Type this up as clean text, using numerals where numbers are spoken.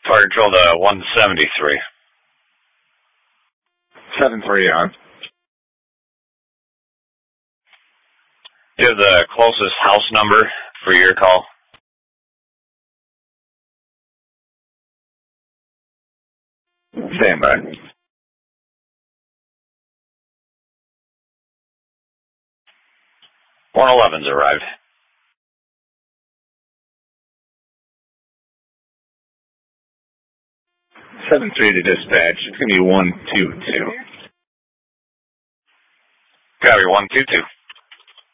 Fire control to 173. 7-3 on. Do you have the closest house number for your call? Stand by. 111's arrived. 7-3 to dispatch. It's going to be 122. Copy, 122.